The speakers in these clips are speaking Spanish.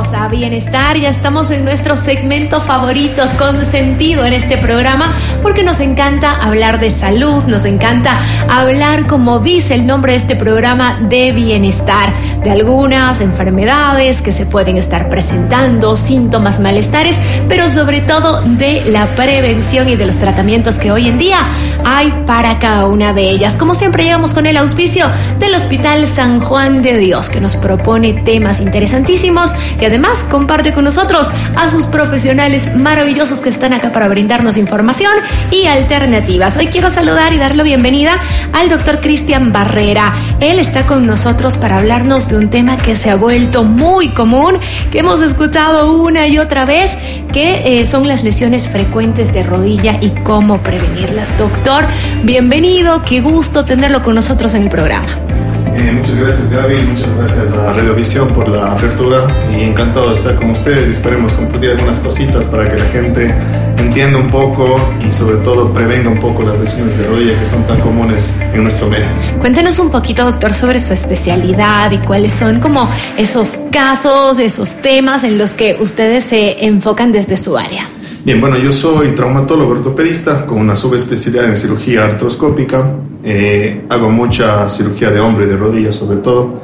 Bienvenidos a Bienestar. Ya estamos en nuestro segmento favorito, Consentido, en este programa, porque nos encanta hablar de salud, nos encanta hablar, como dice el nombre de este programa, de bienestar, de algunas enfermedades que se pueden estar presentando, síntomas, malestares, pero sobre todo de la prevención y de los tratamientos que hoy en día hay para cada una de ellas. Como siempre, llegamos con el auspicio del Hospital San Juan de Dios, que nos propone temas interesantísimos y además comparte con nosotros a sus profesionales maravillosos que están acá para brindarnos información y alternativas. Hoy quiero saludar y dar la bienvenida al doctor Cristian Barrera. Él está con nosotros para hablarnos de un tema que se ha vuelto muy común, que hemos escuchado una y otra vez, que son las lesiones frecuentes de rodilla y cómo prevenirlas. Doctor, bienvenido, qué gusto tenerlo con nosotros en el programa. Muchas gracias, Gaby, muchas gracias a Radiovisión por la apertura y encantado de estar con ustedes. Esperemos compartir algunas cositas para que la gente entienda un poco y sobre todo prevenga un poco las lesiones de rodilla que son tan comunes en nuestro medio. Cuéntenos un poquito, doctor, sobre su especialidad y cuáles son como esos casos, esos temas en los que ustedes se enfocan desde su área. Bien, bueno, yo soy traumatólogo ortopedista con una subespecialidad en cirugía artroscópica. Hago mucha cirugía de hombro y de rodilla sobre todo.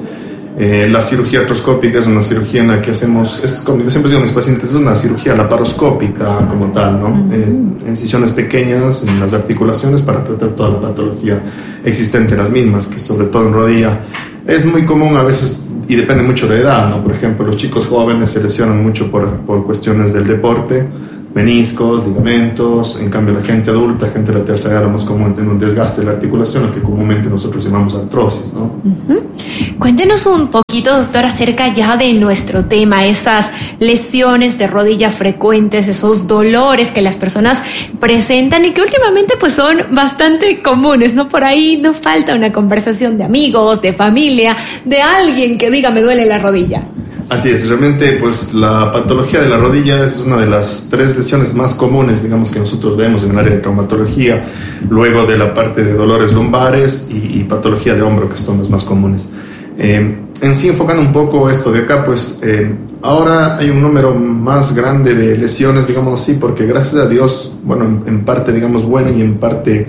La cirugía artroscópica es una cirugía en la que hacemos, es como yo siempre digo a mis pacientes, es una cirugía laparoscópica como tal, ¿no? Incisiones pequeñas en las articulaciones para tratar toda la patología existente en las mismas, que sobre todo en rodilla es muy común a veces y depende mucho de la edad, ¿no? Por ejemplo, los chicos jóvenes se lesionan mucho por cuestiones del deporte, meniscos, ligamentos. En cambio, la gente adulta, gente de la tercera edad, más común tiene un desgaste de la articulación, lo que comúnmente nosotros llamamos artrosis, ¿no? Cuéntenos un poquito, doctor, acerca ya de nuestro tema, esas lesiones de rodilla frecuentes, esos dolores que las personas presentan y que últimamente pues son bastante comunes, ¿no? Por ahí no falta una conversación de amigos, de familia, de alguien que diga me duele la rodilla. Así es, realmente pues la patología de la rodilla es una de las 3 lesiones más comunes, digamos, que nosotros vemos en el área de traumatología, luego de la parte de dolores lumbares y patología de hombro, que son las más comunes. En sí, enfocando un poco esto de acá, pues ahora hay un número más grande de lesiones, digamos así, porque gracias a Dios, bueno, en parte digamos buena y en parte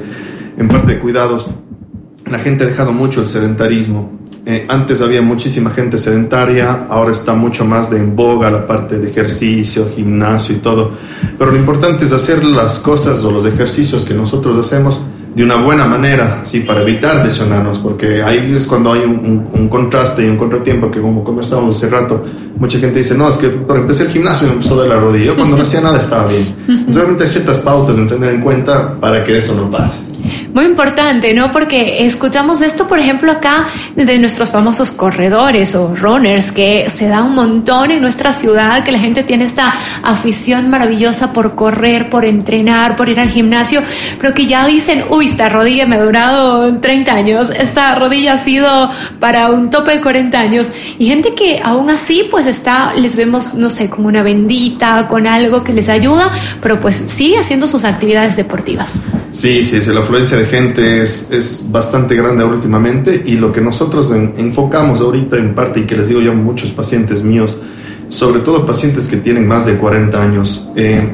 de cuidados, la gente ha dejado mucho el sedentarismo. Antes había muchísima gente sedentaria, ahora está mucho más de en boga la parte de ejercicio, gimnasio y todo. Pero lo importante es hacer las cosas o los ejercicios que nosotros hacemos de una buena manera, sí, para evitar lesionarnos, porque ahí es cuando hay un contraste y un contratiempo, que como conversábamos hace rato, mucha gente dice, no, es que doctor, empecé el gimnasio y me empezó de la rodilla. Yo cuando no hacía nada estaba bien. Entonces, realmente hay ciertas pautas de tener en cuenta para que eso no pase. Muy importante, ¿no? Porque escuchamos esto, por ejemplo, acá de nuestros famosos corredores o runners, que se da un montón en nuestra ciudad, que la gente tiene esta afición maravillosa por correr, por entrenar, por ir al gimnasio, pero que ya dicen, uy, esta rodilla me ha durado 30 años, esta rodilla ha sido para un tope de 40 años, y gente que aún así pues les vemos, no sé, como una bendita, con algo que les ayuda, pero pues sigue haciendo sus actividades deportivas. Sí, la afluencia de gente es bastante grande últimamente, y lo que nosotros enfocamos ahorita en parte, y que les digo yo a muchos pacientes míos, sobre todo pacientes que tienen más de 40 años,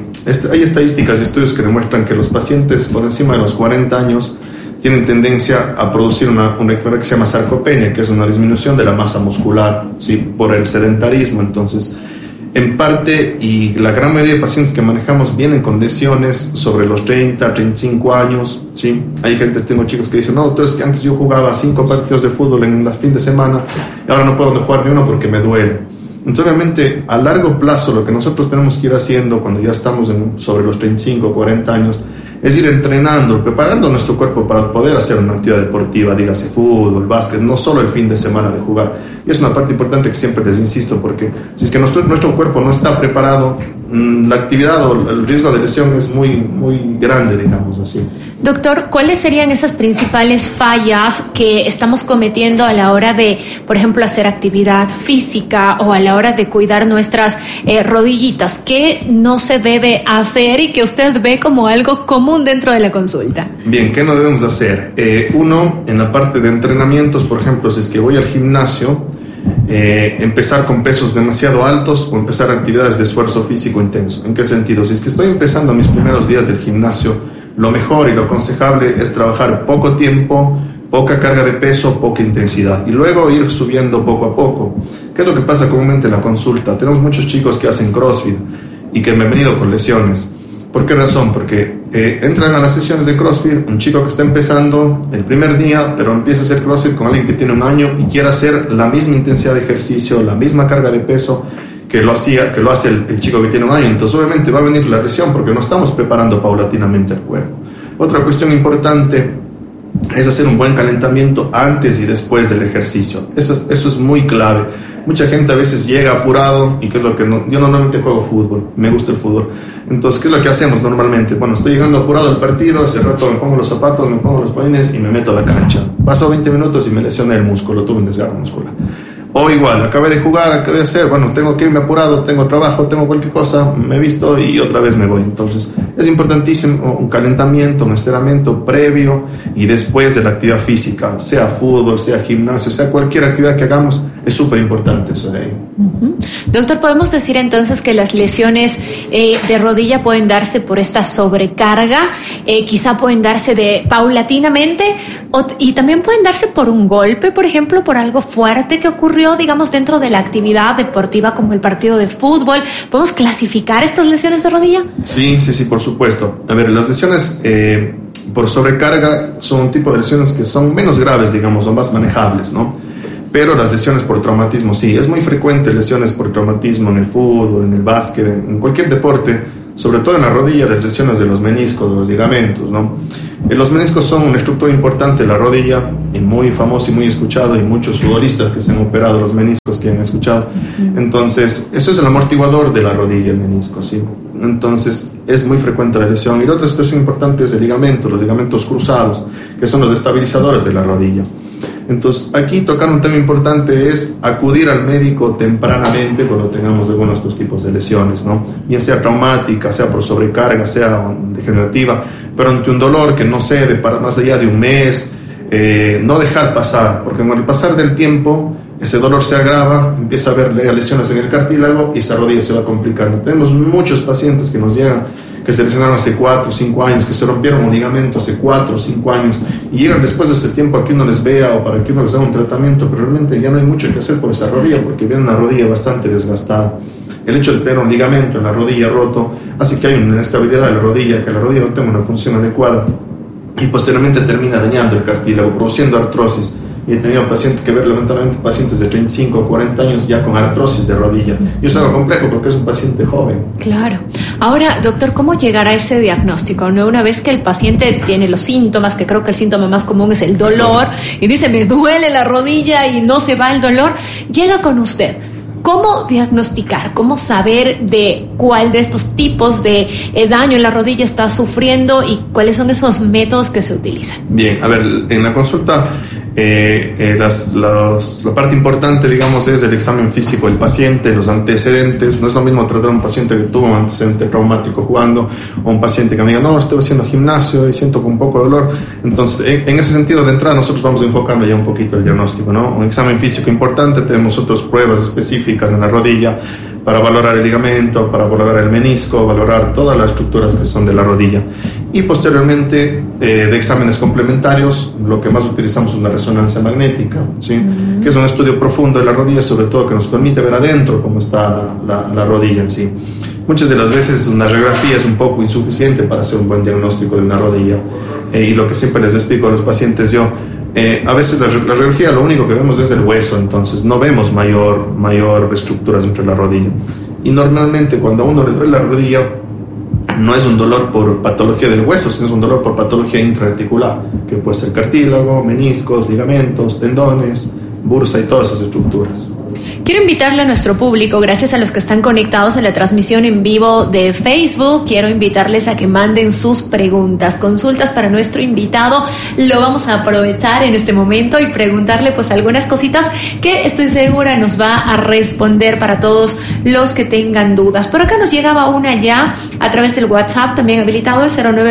hay estadísticas y estudios que demuestran que los pacientes por encima de los 40 años tienen tendencia a producir una enfermedad que se llama sarcopenia, que es una disminución de la masa muscular, ¿sí? Por el sedentarismo. Entonces, en parte, y la gran mayoría de pacientes que manejamos vienen con lesiones sobre los 30, 35 años, ¿sí? Hay gente, tengo chicos que dicen, no, doctor, es que antes yo jugaba 5 partidos de fútbol en los fines de semana y ahora no puedo jugar ni uno porque me duele. Entonces, obviamente, a largo plazo, lo que nosotros tenemos que ir haciendo cuando ya estamos sobre los 35 o 40 años es ir entrenando, preparando nuestro cuerpo para poder hacer una actividad deportiva, dígase fútbol, básquet, no solo el fin de semana de jugar. Y es una parte importante que siempre les insisto, porque si es que nuestro cuerpo no está preparado, la actividad o el riesgo de lesión es muy, muy grande, digamos así. Doctor, ¿cuáles serían esas principales fallas que estamos cometiendo a la hora de, por ejemplo, hacer actividad física o a la hora de cuidar nuestras rodillitas? ¿Qué no se debe hacer y que usted ve como algo común dentro de la consulta? Bien, ¿qué no debemos hacer? Uno, en la parte de entrenamientos, por ejemplo, si es que voy al gimnasio, empezar con pesos demasiado altos o empezar actividades de esfuerzo físico intenso. ¿En qué sentido? Si es que estoy empezando mis primeros días del gimnasio, lo mejor y lo aconsejable es trabajar poco tiempo, poca carga de peso, poca intensidad, y luego ir subiendo poco a poco. ¿Qué es lo que pasa comúnmente en la consulta? Tenemos muchos chicos que hacen CrossFit y que me han venido con lesiones. ¿Por qué razón? Porque entran a las sesiones de CrossFit un chico que está empezando el primer día, pero empieza a hacer CrossFit con alguien que tiene 1 año y quiere hacer la misma intensidad de ejercicio, la misma carga de peso que lo hace el chico que tiene 1 año. Entonces obviamente va a venir la lesión porque no estamos preparando paulatinamente el cuerpo. Otra cuestión importante es hacer un buen calentamiento antes y después del ejercicio. Eso es muy clave. Mucha gente a veces llega apurado y ¿qué es lo que yo normalmente juego fútbol, me gusta el fútbol. Entonces, ¿qué es lo que hacemos normalmente? Bueno, estoy llegando apurado al partido, hace rato me pongo los zapatos, me pongo los bolines y me meto a la cancha. Paso 20 minutos y me lesioné el músculo, tuve un desgarro muscular. O igual, acabé de jugar, acabé de hacer, bueno, tengo que irme apurado, tengo trabajo, tengo cualquier cosa, me he visto y otra vez me voy. Entonces, es importantísimo un calentamiento, un estiramiento previo y después de la actividad física, sea fútbol, sea gimnasio, sea cualquier actividad que hagamos, es súper importante eso de ahí. Doctor, ¿podemos decir entonces que las lesiones de rodilla pueden darse por esta sobrecarga? Quizá pueden darse paulatinamente y también pueden darse por un golpe, por ejemplo, por algo fuerte que ocurrió, digamos, dentro de la actividad deportiva como el partido de fútbol. ¿Podemos clasificar estas lesiones de rodilla? Sí, por supuesto. A ver, las lesiones por sobrecarga son un tipo de lesiones que son menos graves, digamos, son más manejables, ¿no? Pero las lesiones por traumatismo sí, es muy frecuente lesiones por traumatismo en el fútbol, en el básquet, en cualquier deporte, sobre todo en la rodilla, las lesiones de los meniscos, de los ligamentos, ¿no? Los meniscos son una estructura importante de la rodilla, y muy famoso y muy escuchado, y muchos futbolistas que se han operado los meniscos que han escuchado. Entonces, eso es el amortiguador de la rodilla, el menisco, ¿sí? Entonces, es muy frecuente la lesión. Y la otra situación importante es el ligamento, los ligamentos cruzados, que son los estabilizadores de la rodilla. Entonces, aquí tocar un tema importante es acudir al médico tempranamente cuando tengamos algunos de estos tipos de lesiones, ¿no? Bien sea traumática, sea por sobrecarga, sea degenerativa, pero ante un dolor que no cede para más allá de un mes, no dejar pasar, porque con el pasar del tiempo ese dolor se agrava, empieza a haber lesiones en el cartílago y esa rodilla se va complicando. Tenemos muchos pacientes que nos llegan que se lesionaron hace 4 o 5 años, que se rompieron un ligamento hace 4 o 5 años y llegan después de ese tiempo a que uno les vea o para que uno les haga un tratamiento, pero realmente ya no hay mucho que hacer por esa rodilla porque viene una rodilla bastante desgastada. El hecho de tener un ligamento en la rodilla roto hace que hay una inestabilidad de la rodilla, que la rodilla no tenga una función adecuada y posteriormente termina dañando el cartílago, produciendo artrosis. Y he tenido pacientes que ver, lamentablemente, pacientes de 35 o 40 años ya con artrosis de rodilla. Y es algo complejo porque es un paciente joven. Claro. Ahora, doctor, ¿cómo llegar a ese diagnóstico? ¿No? Una vez que el paciente tiene los síntomas, que creo que el síntoma más común es el dolor, y dice, me duele la rodilla y no se va el dolor, llega con usted. ¿Cómo diagnosticar? ¿Cómo saber de cuál de estos tipos de daño en la rodilla está sufriendo y cuáles son esos métodos que se utilizan? Bien, a ver, en la consulta la parte importante, digamos, es el examen físico del paciente, los antecedentes. No es lo mismo tratar a un paciente que tuvo un antecedente traumático jugando o un paciente que me diga, no, estoy haciendo gimnasio y siento con un poco de dolor. Entonces, en ese sentido, de entrada, nosotros vamos enfocando ya un poquito el diagnóstico, ¿no? Un examen físico importante, tenemos otras pruebas específicas en la rodilla para valorar el ligamento, para valorar el menisco, valorar todas las estructuras que son de la rodilla. Y posteriormente, de exámenes complementarios, lo que más utilizamos es la resonancia magnética, ¿sí? Que es un estudio profundo de la rodilla, sobre todo que nos permite ver adentro cómo está la rodilla en sí. Muchas de las veces una radiografía es un poco insuficiente para hacer un buen diagnóstico de una rodilla. Y lo que siempre les explico a los pacientes a veces la radiografía lo único que vemos es el hueso, entonces no vemos mayor estructuras dentro de la rodilla. Y normalmente cuando a uno le duele la rodilla, no es un dolor por patología del hueso, sino es un dolor por patología intraarticular, que puede ser cartílago, meniscos, ligamentos, tendones, bursa y todas esas estructuras. Quiero invitarle a nuestro público, gracias a los que están conectados en la transmisión en vivo de Facebook, quiero invitarles a que manden sus preguntas, consultas para nuestro invitado. Lo vamos a aprovechar en este momento y preguntarle pues algunas cositas que estoy segura nos va a responder para todos los que tengan dudas. Por acá nos llegaba una ya a través del WhatsApp, también habilitado el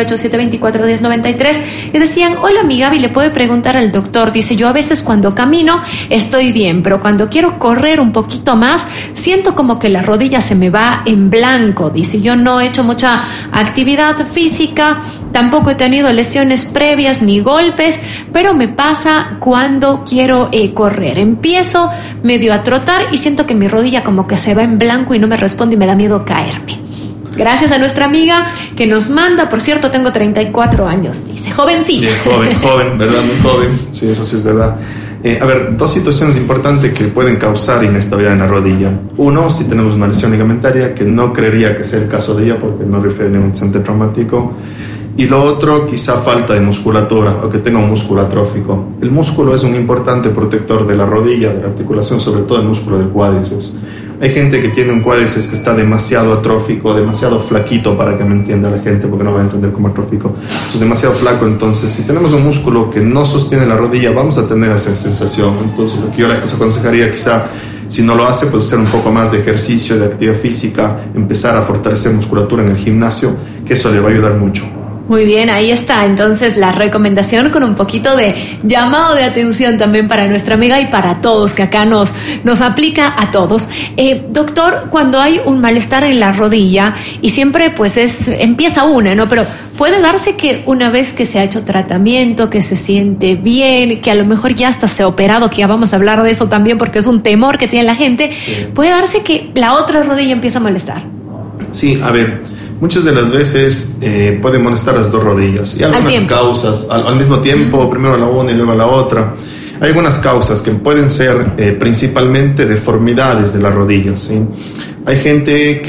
0987241093, y decían: hola, mi Gaby, ¿le puede preguntar al doctor? Dice: yo a veces cuando camino estoy bien, pero cuando quiero correr un poquito más, siento como que la rodilla se me va en blanco. Dice: yo no he hecho mucha actividad física, tampoco he tenido lesiones previas ni golpes, pero me pasa cuando quiero correr. Empiezo medio a trotar y siento que mi rodilla como que se va en blanco y no me responde y me da miedo caerme. Gracias a nuestra amiga que nos manda. Por cierto, tengo 34 años, dice. Jovencita. Sí, joven, ¿verdad? Muy joven. Sí, eso sí es verdad. A ver, dos situaciones importantes que pueden causar inestabilidad en la rodilla. Uno, si tenemos una lesión ligamentaria, que no creería que sea el caso de ella porque no refiere a ningún accidente traumático. Y lo otro, quizá falta de musculatura o que tenga un músculo atrófico. El músculo es un importante protector de la rodilla, de la articulación, sobre todo el músculo del cuádriceps. Hay gente que tiene un cuádriceps que está demasiado atrófico, demasiado flaquito, para que me entienda la gente, porque no va a entender como atrófico. Es demasiado flaco. Entonces, si tenemos un músculo que no sostiene la rodilla, vamos a tener esa sensación. Entonces, lo que yo les aconsejaría, quizá, si no lo hace, pues hacer un poco más de ejercicio, de actividad física, empezar a fortalecer musculatura en el gimnasio, que eso le va a ayudar mucho. Muy bien, ahí está entonces la recomendación, con un poquito de llamado de atención también para nuestra amiga y para todos, que acá nos aplica a todos. Doctor, cuando hay un malestar en la rodilla, y siempre pues empieza una, ¿no? Pero puede darse que una vez que se ha hecho tratamiento, que se siente bien, que a lo mejor ya hasta se ha operado, que ya vamos a hablar de eso también porque es un temor que tiene la gente, sí, puede darse que la otra rodilla empieza a molestar. Sí, a ver, muchas de las veces pueden molestar las dos rodillas y algunas causas al mismo tiempo, primero la una y luego la otra. Hay algunas causas que pueden ser principalmente deformidades de las rodillas, ¿sí? Hay gente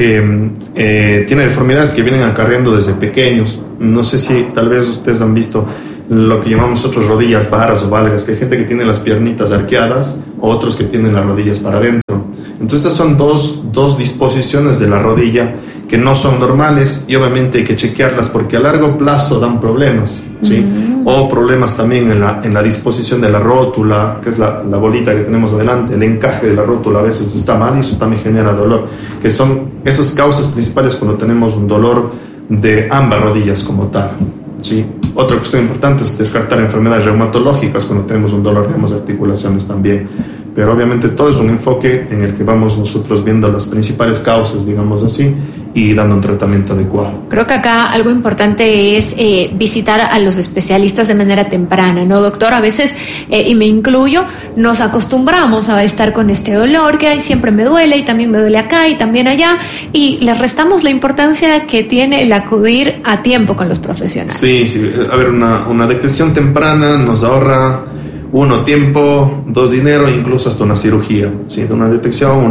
que tiene deformidades que vienen acarreando desde pequeños. No sé si tal vez ustedes han visto lo que llamamos nosotros rodillas varas o valgas, que hay gente que tiene las piernitas arqueadas, otros que tienen las rodillas para adentro. Entonces esas son dos disposiciones de la rodilla que no son normales, y obviamente hay que chequearlas porque a largo plazo dan problemas, ¿sí? O problemas también en la disposición de la rótula, que es la bolita que tenemos adelante. El encaje de la rótula a veces está mal y eso también genera dolor, que son esas causas principales cuando tenemos un dolor de ambas rodillas como tal, ¿sí? Otra cuestión importante es descartar enfermedades reumatológicas cuando tenemos un dolor de ambas articulaciones también. Pero obviamente todo es un enfoque en el que vamos nosotros viendo las principales causas, digamos así, y dando un tratamiento adecuado. Creo que acá algo importante es visitar a los especialistas de manera temprana, ¿no, doctor? A veces, y me incluyo, nos acostumbramos a estar con este dolor que siempre me duele y también me duele acá y también allá, y le restamos la importancia que tiene el acudir a tiempo con los profesionales. Sí. A ver, una detección temprana nos ahorra 1, tiempo, 2, dinero, incluso hasta una cirugía, ¿sí? De una detección,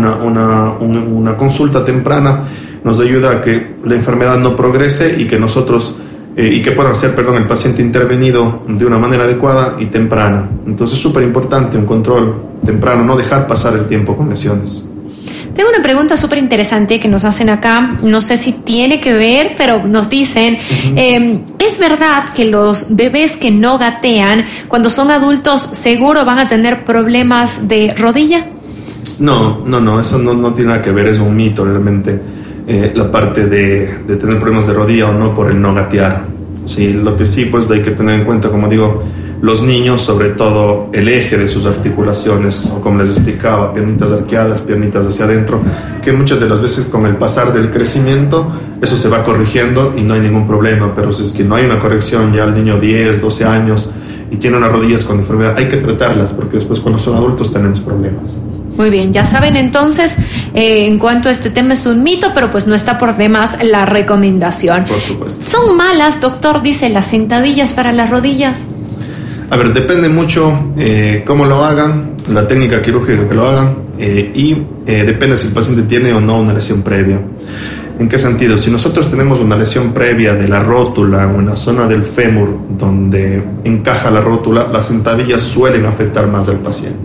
una consulta temprana nos ayuda a que la enfermedad no progrese y que nosotros y que pueda ser, el paciente intervenido de una manera adecuada y temprana. Entonces es súper importante un control temprano, no dejar pasar el tiempo con lesiones. Tengo una pregunta súper interesante que nos hacen acá, no sé si tiene que ver, pero nos dicen, ¿es verdad que los bebés que no gatean, cuando son adultos, seguro van a tener problemas de rodilla? No, eso no tiene nada que ver, es un mito realmente, la parte de tener problemas de rodilla o no por el no gatear. Sí, lo que sí, pues hay que tener en cuenta, como digo, los niños, sobre todo el eje de sus articulaciones, o como les explicaba, piernitas arqueadas, piernitas hacia adentro, que muchas de las veces con el pasar del crecimiento eso se va corrigiendo y no hay ningún problema. Pero si es que no hay una corrección, ya el niño 10, 12 años y tiene unas rodillas con enfermedad, hay que tratarlas porque después cuando son adultos tenemos problemas. Muy bien, ya saben entonces, en cuanto a este tema es un mito, pero pues no está por demás la recomendación. Por supuesto. ¿Son malas, doctor, dice, las sentadillas para las rodillas? A ver, depende mucho cómo lo hagan, la técnica quirúrgica que lo hagan, y depende si el paciente tiene o no una lesión previa. ¿En qué sentido? Si nosotros tenemos una lesión previa de la rótula o en la zona del fémur donde encaja la rótula, las sentadillas suelen afectar más al paciente.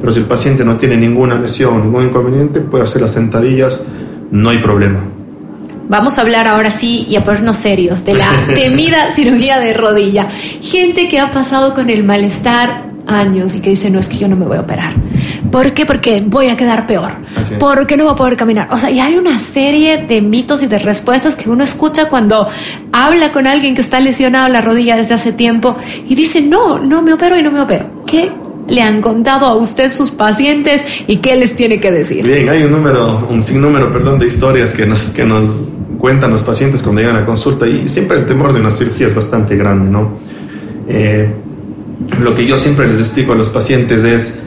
pero si el paciente no tiene ninguna lesión, ningún inconveniente, puede hacer las sentadillas, no hay problema. Vamos a hablar ahora sí y a ponernos serios de la temida cirugía de rodilla. Gente que ha pasado con el malestar años y que dice, no, es que yo no me voy a operar. ¿Por qué? Porque voy a quedar peor. Porque no voy a poder caminar. O sea, y hay una serie de mitos y de respuestas que uno escucha cuando habla con alguien que está lesionado la rodilla desde hace tiempo y dice, no me opero y no me opero. ¿Qué le han contado a usted sus pacientes y qué les tiene que decir? Bien, hay un sinnúmero de historias que nos cuentan los pacientes cuando llegan a consulta, y siempre el temor de una cirugía es bastante grande, ¿no? Lo que yo siempre les explico a los pacientes es,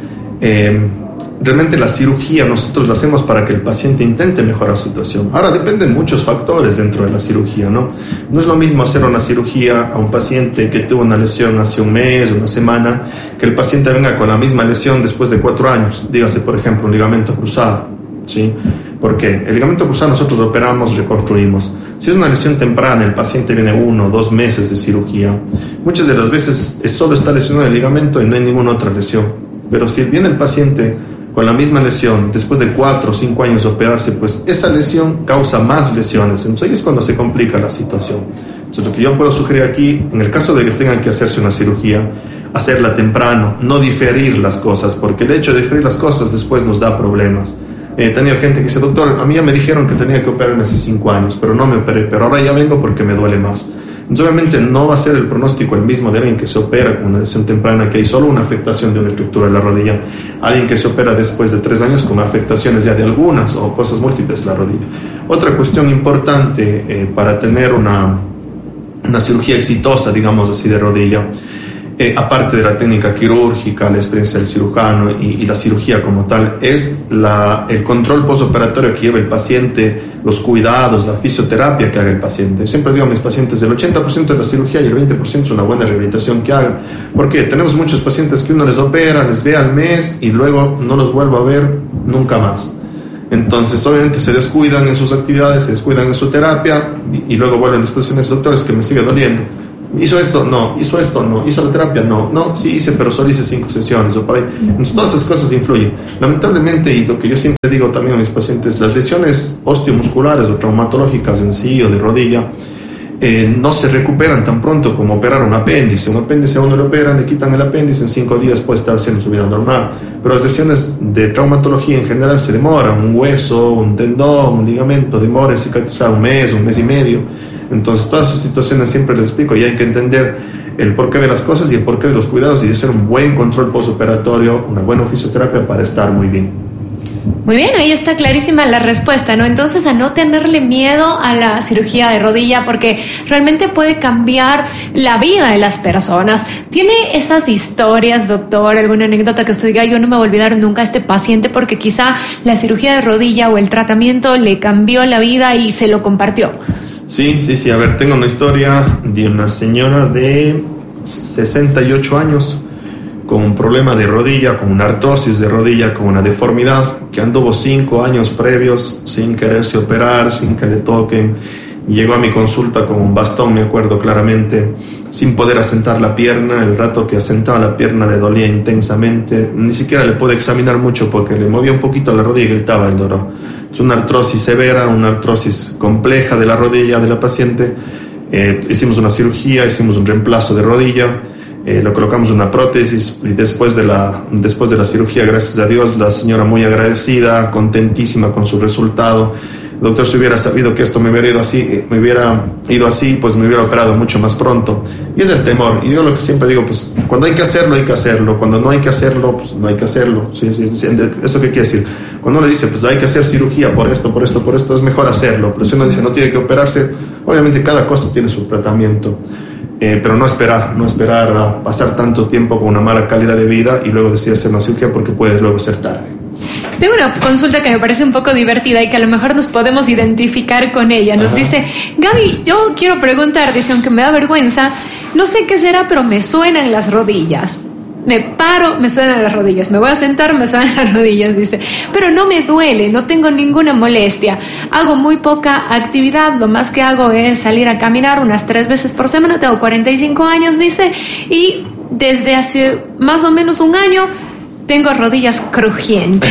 realmente la cirugía nosotros la hacemos para que el paciente intente mejorar su situación. Ahora dependen muchos factores dentro de la cirugía, ¿no? No es lo mismo hacer una cirugía a un paciente que tuvo una lesión hace un mes, una semana, que el paciente venga con la misma lesión después de 4 años. Dígase, por ejemplo, un ligamento cruzado, ¿sí? ¿Por qué? El ligamento cruzado nosotros operamos, reconstruimos. Si es una lesión temprana, el paciente viene 1 o 2 meses de cirugía. Muchas de las veces solo está lesionado el ligamento y no hay ninguna otra lesión. Pero si viene el paciente con la misma lesión después de 4 o 5 años de operarse, pues esa lesión causa más lesiones. Entonces ahí es cuando se complica la situación. Entonces lo que yo puedo sugerir aquí, en el caso de que tengan que hacerse una cirugía, hacerla temprano, no diferir las cosas, porque el hecho de diferir las cosas después nos da problemas. He tenido gente que dice, doctor, a mí ya me dijeron que tenía que operarme hace 5 años, pero no me operé, pero ahora ya vengo porque me duele más. Entonces obviamente no va a ser el pronóstico el mismo de alguien que se opera con una lesión temprana, que hay solo una afectación de una estructura de la rodilla, alguien que se opera después de 3 años con afectaciones ya de algunas o cosas múltiples de la rodilla. Otra cuestión importante para tener una cirugía exitosa, digamos así, de rodilla, aparte de la técnica quirúrgica, la experiencia del cirujano y la cirugía como tal, es el control postoperatorio que lleva el paciente, los cuidados, la fisioterapia que haga el paciente. Yo siempre digo a mis pacientes, el 80% de la cirugía y el 20% es una buena rehabilitación que hagan. Porque tenemos muchos pacientes que uno les opera, les ve al mes y luego no los vuelve a ver nunca más. Entonces obviamente se descuidan en sus actividades, se descuidan en su terapia y luego vuelven después en ese doctor, es que me sigue doliendo. ¿Hizo esto? No. ¿Hizo esto? No. ¿Hizo la terapia? No. No, sí hice, pero solo hice 5 sesiones o por ahí. Entonces, todas esas cosas influyen. Lamentablemente, y lo que yo siempre digo también a mis pacientes, las lesiones osteomusculares o traumatológicas en sí o de rodilla no se recuperan tan pronto como operar un apéndice. Un apéndice a uno le operan, le quitan el apéndice, en 5 días puede estar haciendo su vida normal. Pero las lesiones de traumatología en general se demoran. Un hueso, un tendón, un ligamento demora en cicatrizar 1 mes, 1 mes y medio. Entonces todas esas situaciones siempre les explico y hay que entender el porqué de las cosas y el porqué de los cuidados y de hacer un buen control postoperatorio, una buena fisioterapia para estar muy bien. Muy bien, ahí está clarísima la respuesta, ¿no? Entonces, a no tenerle miedo a la cirugía de rodilla porque realmente puede cambiar la vida de las personas. ¿Tiene esas historias, doctor, alguna anécdota que usted diga, yo no me voy a olvidar nunca a este paciente porque quizá la cirugía de rodilla o el tratamiento le cambió la vida y se lo compartió? Sí, a ver, tengo una historia de una señora de 68 años con un problema de rodilla, con una artrosis de rodilla, con una deformidad, que anduvo 5 años previos sin quererse operar, sin que le toquen. Llegó a mi consulta con un bastón, me acuerdo claramente, sin poder asentar la pierna. El rato que asentaba la pierna le dolía intensamente, ni siquiera le pude examinar mucho porque le movía un poquito la rodilla y gritaba el dolor. Es una artrosis severa, una artrosis compleja de la rodilla de la paciente. Hicimos una cirugía, hicimos un reemplazo de rodilla, le colocamos una prótesis y después de la cirugía, gracias a Dios, la señora muy agradecida, contentísima con su resultado. Doctor, si hubiera sabido que esto me hubiera ido así, pues me hubiera operado mucho más pronto. Y es el temor. Y yo lo que siempre digo, pues cuando hay que hacerlo, hay que hacerlo. Cuando no hay que hacerlo, pues no hay que hacerlo. ¿Sí? ¿Eso qué quiere decir? Cuando uno dice, pues hay que hacer cirugía por esto, es mejor hacerlo. Pero si uno dice, no tiene que operarse, obviamente cada cosa tiene su tratamiento. Pero no esperar a pasar tanto tiempo con una mala calidad de vida y luego decidir hacer una cirugía porque puede luego ser tarde. Tengo una consulta que me parece un poco divertida y que a lo mejor nos podemos identificar con ella. Nos dice, Gaby, yo quiero preguntar, dice, aunque me da vergüenza, no sé qué será, pero me suenan las rodillas. Me paro, me suenan las rodillas. Me voy a sentar, me suenan las rodillas, dice. Pero no me duele, no tengo ninguna molestia. Hago muy poca actividad. Lo más que hago es salir a caminar unas 3 veces por semana. Tengo 45 años, dice. Y desde hace más o menos un año Tengo rodillas crujientes.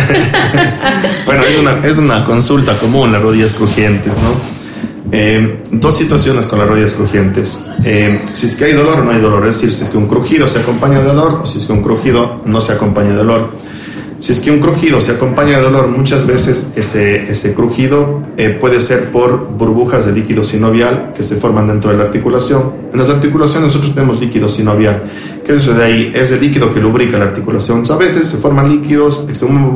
Bueno, es una consulta común, las rodillas crujientes, ¿no? Dos situaciones con las rodillas crujientes. Si es que hay dolor o no hay dolor, es decir, si es que un crujido se acompaña de dolor o si es que un crujido no se acompaña de dolor. Si es que un crujido se acompaña de dolor, muchas veces ese crujido puede ser por burbujas de líquido sinovial que se forman dentro de la articulación. En las articulaciones nosotros tenemos líquido sinovial. ¿Qué es eso de ahí? Es el líquido que lubrica la articulación. A veces se forman líquidos,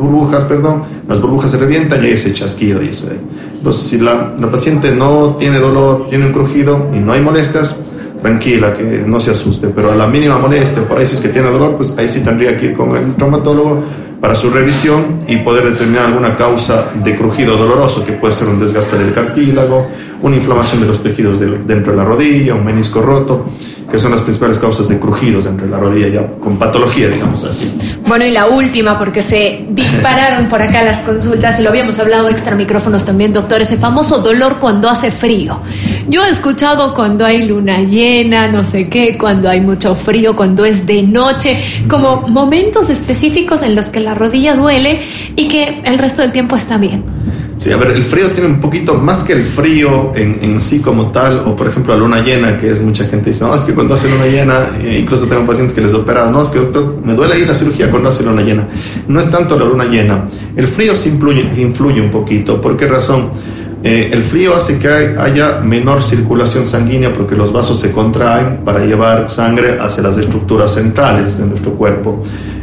las burbujas se revientan y hay ese chasquido y eso de ahí. Entonces, si la paciente no tiene dolor, tiene un crujido y no hay molestias, tranquila, que no se asuste, pero a la mínima molestia, por ahí si es que tiene dolor, pues ahí sí tendría que ir con el traumatólogo para su revisión y poder determinar alguna causa de crujido doloroso, que puede ser un desgaste del cartílago, una inflamación de los tejidos dentro de la rodilla, un menisco roto, que son las principales causas de crujidos dentro de la rodilla, ya con patología, digamos así. Bueno, y la última, porque se dispararon por acá las consultas, y lo habíamos hablado extra micrófonos también, doctor, ese famoso dolor cuando hace frío. Yo he escuchado cuando hay luna llena, no sé qué, cuando hay mucho frío, cuando es de noche, como momentos específicos en los que la rodilla duele y que el resto del tiempo está bien. Sí, a ver, el frío tiene un poquito más que el frío en sí como tal, o por ejemplo la luna llena, que es mucha gente dice, no, es que cuando hace luna llena, incluso tengo pacientes que les operan, no, es que doctor, me duele ahí la cirugía cuando hace luna llena. No es tanto la luna llena, el frío sí influye un poquito. ¿Por qué razón? El frío hace que haya menor circulación sanguínea porque los vasos se contraen para llevar sangre hacia las estructuras centrales de nuestro cuerpo.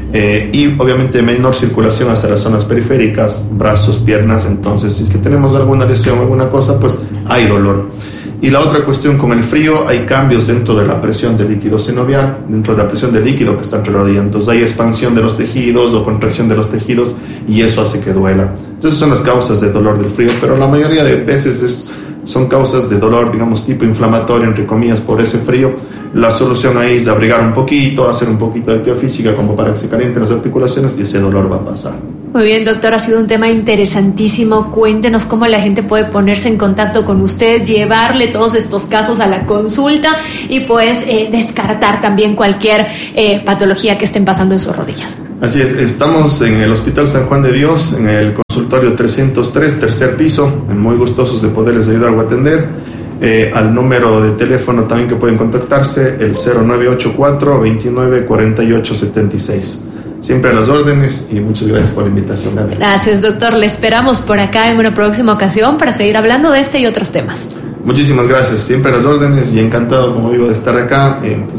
Y obviamente menor circulación hacia las zonas periféricas, brazos, piernas. Entonces, si es que tenemos alguna lesión, alguna cosa, pues hay dolor. Y la otra cuestión, con el frío hay cambios dentro de la presión del líquido sinovial, dentro de la presión del líquido que está entre la rodilla. Entonces hay expansión de los tejidos o contracción de los tejidos y eso hace que duela. Entonces son las causas de dolor del frío, pero la mayoría de veces son causas de dolor, digamos, tipo inflamatorio, entre comillas, por ese frío. La solución ahí es abrigar un poquito, hacer un poquito de actividad física como para que se calienten las articulaciones y ese dolor va a pasar. Muy bien, doctor, ha sido un tema interesantísimo. Cuéntenos cómo la gente puede ponerse en contacto con usted, llevarle todos estos casos a la consulta y pues descartar también cualquier patología que estén pasando en sus rodillas. Así es, estamos en el Hospital San Juan de Dios, en el consultorio 303, tercer piso, muy gustosos de poderles ayudar o atender. Al número de teléfono también que pueden contactarse, el 0984 29 48 76. Siempre a las órdenes y muchas gracias por la invitación, Gabriel. Gracias, doctor. Le esperamos por acá en una próxima ocasión para seguir hablando de este y otros temas. Muchísimas gracias, siempre a las órdenes y encantado, como digo, de estar acá.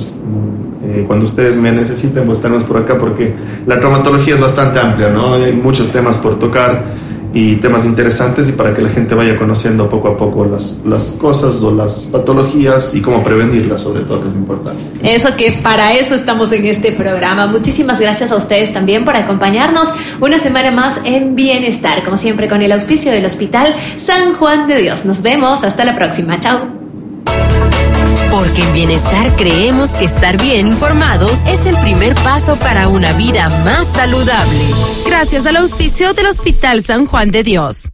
Cuando ustedes me necesiten, pues estaremos por acá porque la traumatología es bastante amplia, ¿no? Hay muchos temas por tocar y temas interesantes y para que la gente vaya conociendo poco a poco las cosas o las patologías y cómo prevenirlas, sobre todo, que es importante. Eso, que para eso estamos en este programa. Muchísimas gracias a ustedes también por acompañarnos una semana más en Bienestar, como siempre con el auspicio del Hospital San Juan de Dios. Nos vemos, hasta la próxima, chao. Porque en Bienestar creemos que estar bien informados es el primer paso para una vida más saludable. Gracias al auspicio del Hospital San Juan de Dios.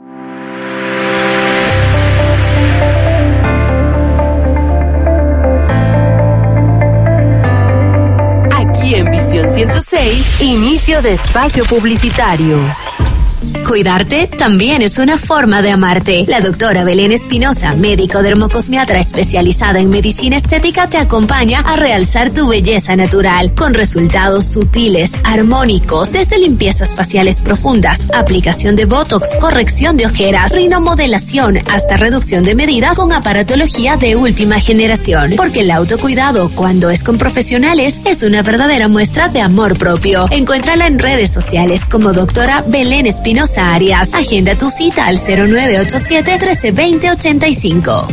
Aquí en Visión 106, inicio de espacio publicitario. Cuidarte también es una forma de amarte. La doctora Belén Espinosa, médico dermocosmiatra especializada en medicina estética, te acompaña a realzar tu belleza natural con resultados sutiles, armónicos, desde limpiezas faciales profundas, aplicación de botox, corrección de ojeras, rinomodelación, hasta reducción de medidas con aparatología de última generación. Porque el autocuidado, cuando es con profesionales, es una verdadera muestra de amor propio. Encuéntrala en redes sociales como doctora Belén Espinosa Arias. Agenda tu cita al 0987 1320 85.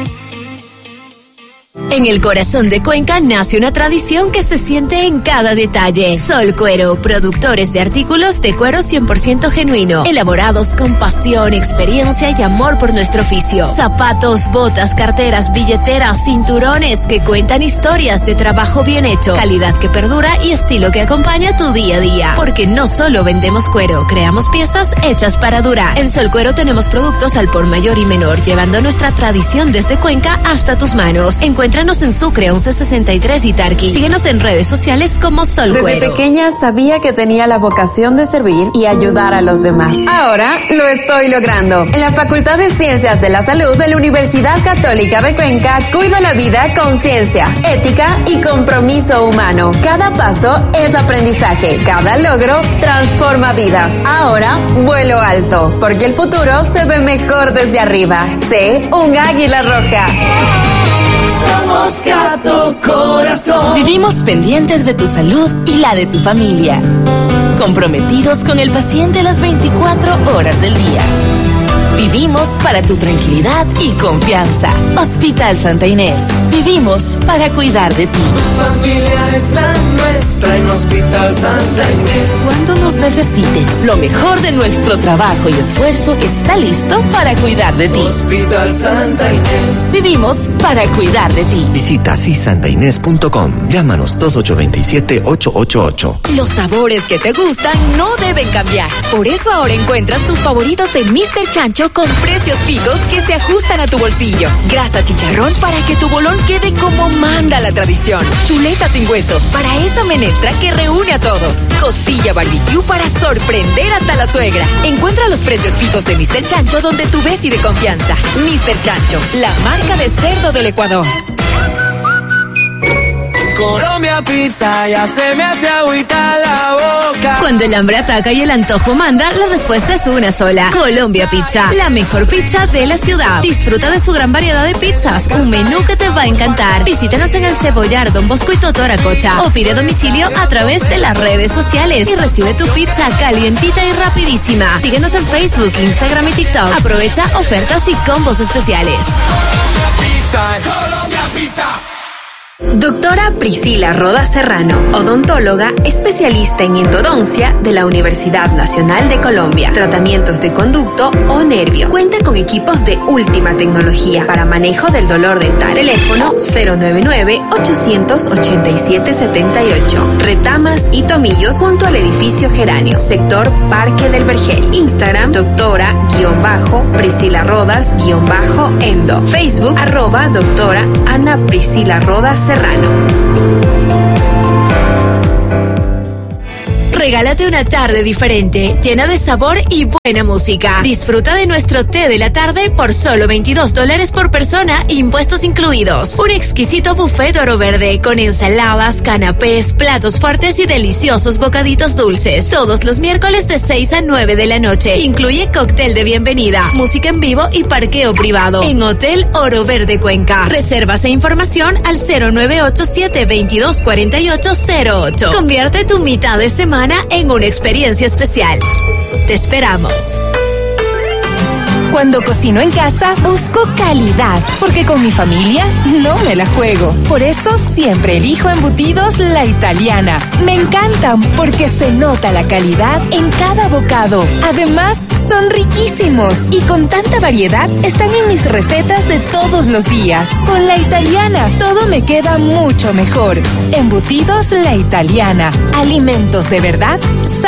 En el corazón de Cuenca nace una tradición que se siente en cada detalle. Sol Cuero, productores de artículos de cuero 100% genuino, elaborados con pasión, experiencia y amor por nuestro oficio. Zapatos, botas, carteras, billeteras, cinturones que cuentan historias de trabajo bien hecho, calidad que perdura y estilo que acompaña tu día a día. Porque no solo vendemos cuero, creamos piezas hechas para durar. En Sol Cuero tenemos productos al por mayor y menor, llevando nuestra tradición desde Cuenca hasta tus manos. Encuentra Encuéntranos en Sucre 1163 y Tarqui. Síguenos en redes sociales como Sol Cuero. Desde pequeña sabía que tenía la vocación de servir y ayudar a los demás. Ahora lo estoy logrando. En la Facultad de Ciencias de la Salud de la Universidad Católica de Cuenca, cuido la vida con ciencia, ética y compromiso humano. Cada paso es aprendizaje. Cada logro transforma vidas. Ahora vuelo alto, porque el futuro se ve mejor desde arriba. Sé un águila roja. Somos Gato Corazón. Vivimos pendientes de tu salud y la de tu familia. Comprometidos con el paciente las 24 horas del día. Vivimos para tu tranquilidad y confianza. Hospital Santa Inés. Vivimos para cuidar de ti. Tu familia es la nuestra en Hospital Santa Inés. Cuando nos necesites, lo mejor de nuestro trabajo y esfuerzo está listo para cuidar de ti. Hospital Santa Inés. Vivimos para cuidar de ti. Visita sisantainés.com. Llámanos 2827-888. Los sabores que te gustan no deben cambiar. Por eso ahora encuentras tus favoritos de Mr. Chancho con precios fijos que se ajustan a tu bolsillo. Grasa chicharrón para que tu bolón quede como manda la tradición. Chuleta sin hueso para esa menestra que reúne a todos. Costilla barbecue para sorprender hasta la suegra. Encuentra los precios fijos de Mr. Chancho donde tu ves y de confianza. Mr. Chancho, la marca de cerdo del Ecuador. Colombia Pizza, ya se me hace agüita la boca. Cuando el hambre ataca y el antojo manda, la respuesta es una sola. Colombia Pizza, la mejor pizza de la ciudad. Disfruta de su gran variedad de pizzas, un menú que te va a encantar. Visítanos en el Cebollar, Don Bosco y Totoracocha o pide domicilio a través de las redes sociales y recibe tu pizza calientita y rapidísima. Síguenos en Facebook, Instagram y TikTok. Aprovecha ofertas y combos especiales. Colombia Pizza. Doctora Priscila Rodas Serrano, odontóloga especialista en endodoncia de la Universidad Nacional de Colombia, tratamientos de conducto o nervio. Cuenta con equipos de última tecnología para manejo del dolor dental. Teléfono 099-887-78. Retamas y Tomillos junto al edificio Geranio, sector Parque del Vergel. Instagram, doctora-Priscila Rodas-endo. Facebook, @doctora Ana Priscila Rodas Serrano. Regálate una tarde diferente, llena de sabor y buena música. Disfruta de nuestro té de la tarde por solo $22 por persona, impuestos incluidos. Un exquisito buffet oro verde con ensaladas, canapés, platos fuertes y deliciosos bocaditos dulces. Todos los miércoles de 6 a 9 de la noche. Incluye cóctel de bienvenida, música en vivo y parqueo privado. En Hotel Oro Verde Cuenca. Reservas e información al 0987-224808. Convierte tu mitad de semana en una experiencia especial. Te esperamos. Cuando cocino en casa, busco calidad, porque con mi familia no me la juego. Por eso siempre elijo embutidos La Italiana. Me encantan porque se nota la calidad en cada bocado. Además, son riquísimos y con tanta variedad están en mis recetas de todos los días. Con La Italiana, todo me queda mucho mejor. Embutidos La Italiana. Alimentos de verdad